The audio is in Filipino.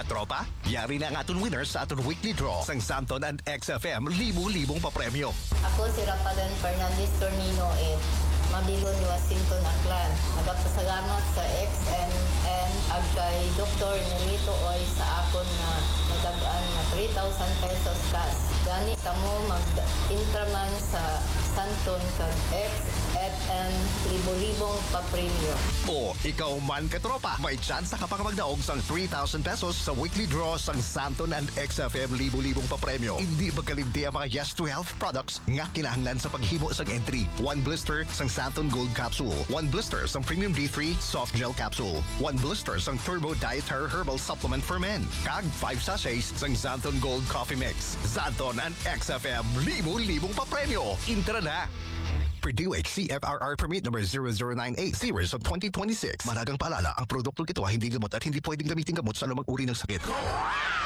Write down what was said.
Katropa, yari na ang aton winners sa aton weekly draw sang Santon and XFM libu-libong papremyo. Ako si Rafael Fernandez Tornino Mabilon Washington Aklan. Nagapasalamat sa XMN ag kay Dr. Nelito Oy sa akon na nadagaan na 3,000 pesos cash. Gani kamo mag-intraman sa Santon kag XFM libo-libong papremyo. O ikaw man katropa, may chance ka pang magdaog sang 3,000 pesos sa weekly draw sang Santon and XFM libu-libong papremyo. Hindi magkalimti ang mga Yes to Health products nga kinahanglan sa paghimo sang entry. 1 blister sang Santon Gold Capsule, 1 blister sang Premium D3 Soft Gel Capsule, 1 blister sang Turbo Dietary Herbal Supplement for Men, kag 5 sachets sang Santon Gold Coffee Mix. Santon and XFM libu-libong papremyo. Intra na! Purdue HCFRR Permit number 0098 series of 2026. Managang paalala, ang produktong ito ay hindi gamot at hindi pwedeng gamitin gamot sa lumang uri ng sakit.